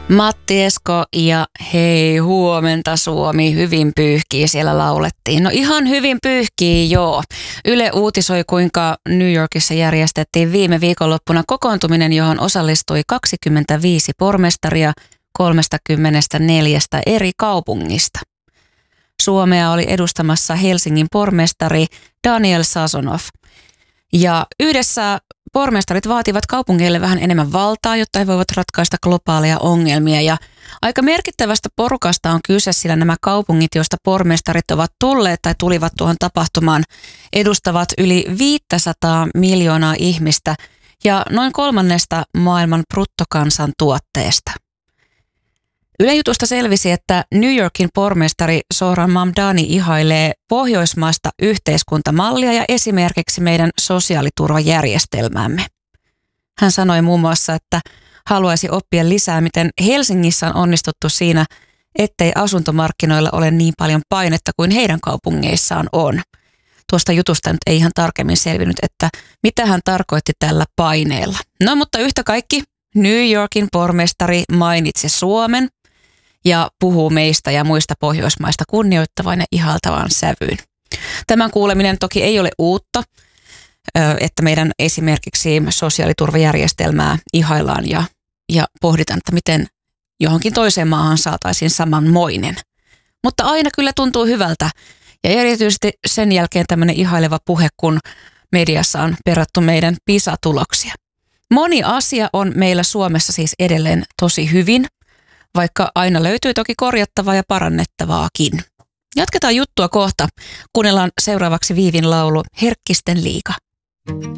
Matti Esko ja hei huomenta Suomi, hyvin pyyhkii siellä laulettiin. No ihan hyvin pyyhkii joo. Yle uutisoi kuinka New Yorkissa järjestettiin viime viikonloppuna kokoontuminen, johon osallistui 25 pormestaria 34 eri kaupungista. Suomea oli edustamassa Helsingin pormestari Daniel Sazonov. Ja yhdessä pormestarit vaativat kaupungeille vähän enemmän valtaa, jotta he voivat ratkaista globaaleja ongelmia. Ja aika merkittävästä porukasta on kyse, sillä nämä kaupungit, joista pormestarit ovat tulleet tai tulivat tuohon tapahtumaan, edustavat yli 500 miljoonaa ihmistä ja noin 1/3 maailman bruttokansantuotteesta. Yle Jutusta selvisi, että New Yorkin pormestari Zohran Mamdani ihailee pohjoismaista yhteiskuntamallia ja esimerkiksi meidän sosiaaliturvajärjestelmäämme. Hän sanoi muun muassa, että haluaisi oppia lisää, miten Helsingissä on onnistuttu siinä, ettei asuntomarkkinoilla ole niin paljon painetta kuin heidän kaupungeissaan on. Tuosta jutusta nyt ei ihan tarkemmin selvinnyt, että mitä hän tarkoitti tällä paineella. No mutta yhtä kaikki New Yorkin pormestari mainitsi Suomen ja puhuu meistä ja muista Pohjoismaista kunnioittavan ja ihaltavan sävyyn. Tämän kuuleminen toki ei ole uutta, että meidän esimerkiksi sosiaaliturvajärjestelmää ihaillaan ja pohditaan, että miten johonkin toiseen maahan saataisiin samanmoinen. Mutta aina kyllä tuntuu hyvältä ja erityisesti sen jälkeen tämmöinen ihaileva puhe, kun mediassa on perattu meidän PISA-tuloksia. Moni asia on meillä Suomessa siis edelleen tosi hyvin, vaikka aina löytyy toki korjattavaa ja parannettavaakin. Jatketaan juttua kohta. Kuunnellaan seuraavaksi Viivin laulu Herkkisten liiga.